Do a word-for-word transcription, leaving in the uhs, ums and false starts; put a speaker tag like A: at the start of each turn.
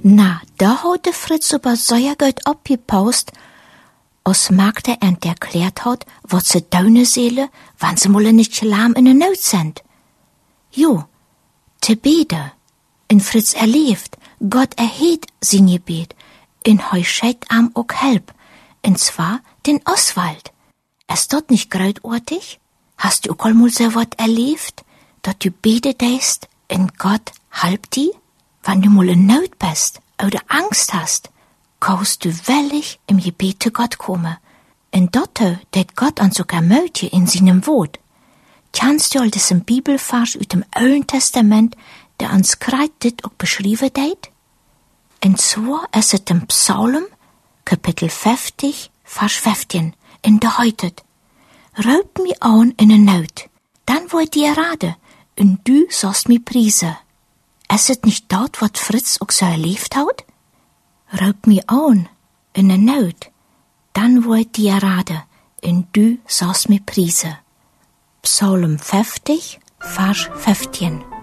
A: Na, da hat der Fritz aber sehr gut abgepaust, als Magde ent erklärt hat, was sie tun sollen, wenn sie mal nicht lahm in der Not sind. Jo, te bete. En Fritz erlebt, Gott erheht sein Gebet, en heu schenkt am auch Help, und zwar den Oswald. Ist das nicht großartig? Hast du auch mal so was erlebt, dass du betest und Gott halbt die? Wenn du mal in Not bist oder Angst hast, kannst du wellig im Gebet zu Gott kommen. Und dort det Gott an sogar Möte in seinem Wort. Kennst du all das im Bibelvers aus dem Alten Testament, der ans Kreuz dit auch beschrieben det? Und zwar ist es im Psalm, Kapitel fünfzig, Vers fünfzehn, in der heutet. Raub mi an in en Not, dann wollt ihr rade, und du sollst mi priese. Ist es nicht dort, was Fritz auch so erlebt hat? Raub mi an in en Not, dann wollt ihr rade, und du sollst mi priese. Psalm fünfzig, Vers fünfzehn.